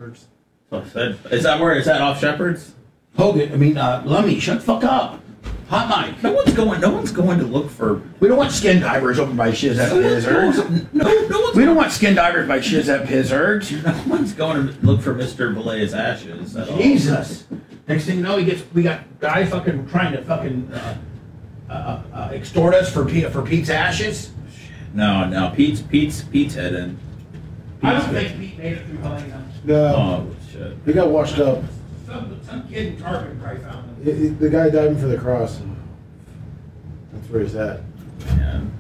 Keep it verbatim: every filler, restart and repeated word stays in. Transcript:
Shepherds. So I said, is that where, is that off Shepherds? Hogan, I mean, uh, Lummy, shut the fuck up. Hot Mike. No one's going, no one's going to look for, We don't want skin divers over by Shiz at Pizzards. no, no one's, We don't want skin divers by Shiz at Pizzards. no one's going to look for Mister Vallea's ashes at all. Jesus. Next thing you know, he gets. We got guys fucking trying to fucking uh, uh, uh, extort us for Pete, for Pete's ashes. No, no, Pete's, Pete's, Pete's heading. I don't think Pete made it through Helena. No, Oh, shit. he got washed up. Some, some kid in Tarpon probably found him. He- he- the guy diving for the cross. That's where he's at. Man.